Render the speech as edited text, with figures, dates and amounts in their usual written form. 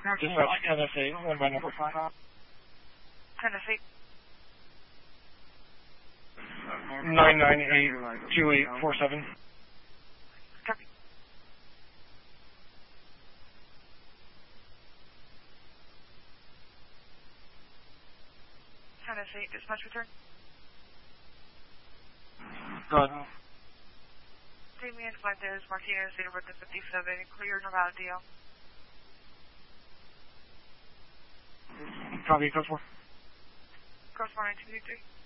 Dispatch NSA, 1 by number 5. Tennessee. 998-2847. Copy. Tennessee, dispatch return. Go ahead. Damien Fuentes, Martinez, date of birth 57, clear Nevada DL. Copy, code 4. Cross 1923.